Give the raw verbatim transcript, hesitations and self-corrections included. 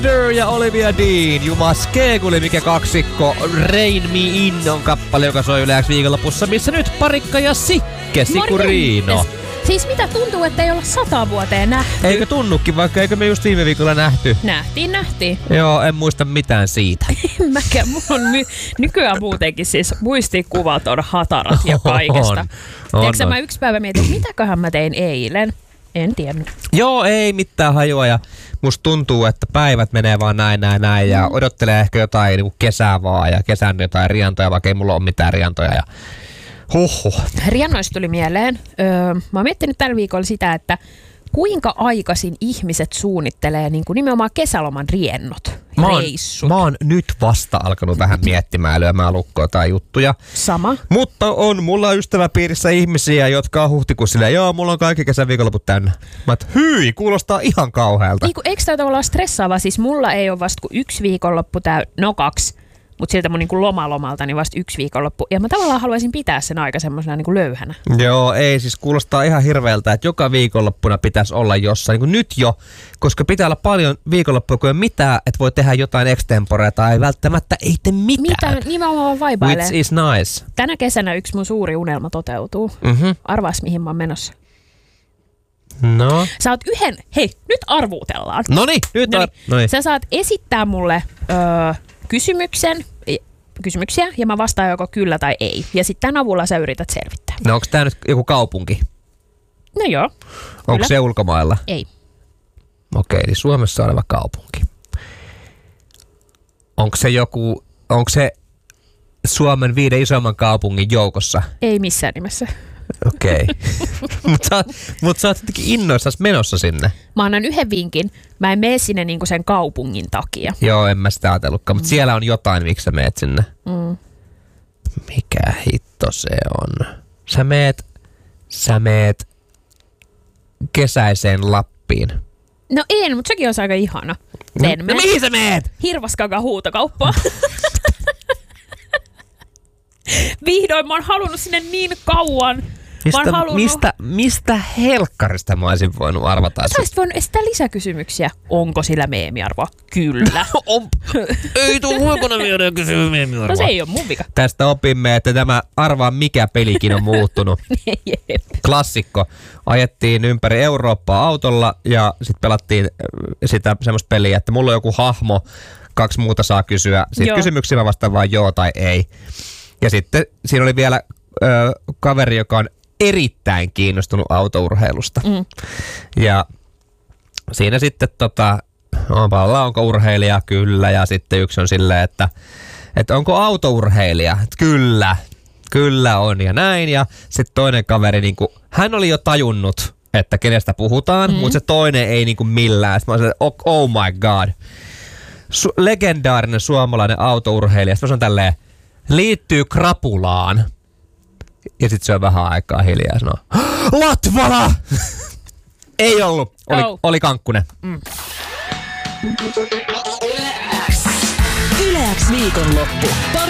Ja Olivia Dean, Jumas Keekuli, mikä kaksikko, Rain Me In on kappale, joka soi Yle X viikonlopussa, missä nyt Parikka ja Sikke, Sikuriino. Siis mitä tuntuu, että ei olla sata vuoteen nähty? Eikö tunnukin, vaikka eikö me just viime viikolla nähty? Nähtiin, nähtiin. Joo, en muista mitään siitä. En mäkään, mulla on my- nykyään muutenkin siis muistikuvat on hatarat ja kaikesta. Tiedätkö mä yksi päivä mietin, että mitäköhän mä tein eilen? En tiennyt. Joo, ei mitään hajua ja musta tuntuu, että päivät menee vaan näin, näin, näin ja mm. odottelee ehkä jotain niin kuin kesää vaan ja kesän jotain riantoja, vaikka ei mulla ole mitään riantoja ja huhhuh. Riannoista tuli mieleen. Öö, mä oon miettinyt tällä viikolla sitä, että kuinka aikaisin ihmiset suunnittelee niin kuin nimenomaan kesäloman riennot, mä oon, reissut. Mä oon nyt vasta alkanut vähän miettimään, lyömään lukkoa tai juttuja. Sama. Mutta on mulla ystäväpiirissä ihmisiä, jotka on huhtikuussa silleen, joo, mulla on kaikki kesän viikonloput täynnä. Mä oot, hyi, kuulostaa ihan kauhealta. Niin kuin, eikö tämä tavallaan stressaava? Siis mulla ei ole vasta kuin yksi viikonloppu täynnä, no kaksi. Mutta sieltä mun niinku lomalomalta niin vasta yksi viikonloppu. Ja mä tavallaan haluaisin pitää sen aika semmoisena niinku löyhänä. Joo, ei siis kuulostaa ihan hirveältä, että joka viikonloppuna pitäisi olla jossain. Niin kuin nyt jo, koska pitää olla paljon viikonloppuja, kun ei mitään, että voi tehdä jotain extemporea tai välttämättä ei tee mitään. Mitä? Niin mä vaan vaipailen. Which is nice. Tänä kesänä yksi mun suuri unelma toteutuu. Mm-hmm. Arvaas mihin mä oon menossa. No. Sä oot yhden, hei, nyt arvuutellaan. Noniin, nyt on. Noniin. Sä saat esittää mulle öö, kysymyksen, kysymyksiä ja mä vastaan joko kyllä tai ei. Ja sitten tämän avulla sä yrität selvittää. No onko tää nyt joku kaupunki? No joo. Onko kyllä. Se ulkomailla? Ei. Okei, eli Suomessa oleva kaupunki. Onko se joku, onko se Suomen viiden isomman kaupungin joukossa? Ei missään nimessä. Okei. Mutta sä, mut sä oot jotenkin innoissasi menossa sinne. Mä annan yhden vinkin. Mä en mene sinne niinku sen kaupungin takia. Joo, en mä sitä ajatellutkaan. Mutta mm. siellä on jotain, miksi sä meet sinne. Mm. Mikä hitto se on? Sä meet, sä meet kesäiseen Lappiin. No en, mutta sekin on aika ihana. No, no mihin sä meet? Hirvaskankaan huutokauppaan. Vihdoin mä oon halunnut sinne niin kauan. Mistä, halunnut... mistä, mistä helkkarista mä olisin voinut arvata? Sä olisit voinut esittää lisäkysymyksiä. Onko sillä meemiarvoa? Kyllä. On. Ei tuu huokona vielä kysyä meemiarvoa. No se ei ole mun vika. Tästä opimme, että tämä arvaa mikä pelikin on muuttunut. Klassikko. Ajettiin ympäri Eurooppaa autolla ja sitten pelattiin sitä semmoista peliä, että mulla on joku hahmo, kaksi muuta saa kysyä. Sitten kysymyksiä mä vastaan vaan joo tai ei. Ja sitten siinä oli vielä ö, kaveri, joka on erittäin kiinnostunut autourheilusta. Mm. Ja siinä sitten tota, onpa, onko urheilija? Kyllä. Ja sitten yksi on silleen, että, että onko autourheilija? Että kyllä, kyllä on ja näin. Ja sitten toinen kaveri, niin kuin, hän oli jo tajunnut, että kenestä puhutaan, mm. mutta se toinen ei niin kuin millään. Sitten mä olin, oh, oh my god. Su- legendaarinen suomalainen autourheilija. Sitten mä sanon tälleen, liittyy krapulaan. Ja sit se on vähän aikaa hiljaa ja sanoo, Latvala! Ei ollut. Oli, oh. oli Kankkunen. Mm. Yle X viikonloppu.